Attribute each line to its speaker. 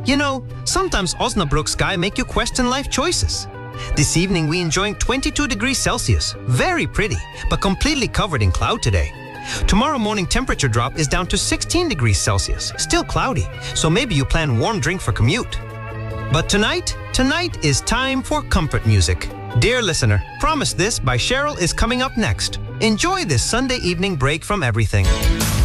Speaker 1: You know, sometimes Osnabrück sky make you question life choices. This evening we enjoying 22 degrees Celsius. Very pretty, but completely covered in cloud today. Tomorrow morning temperature drop is down to 16 degrees Celsius. Still cloudy, so maybe you plan warm drink for commute. But tonight is time for comfort music. Dear listener, Promise This by Cheryl is coming up next. Enjoy this Sunday evening break from everything.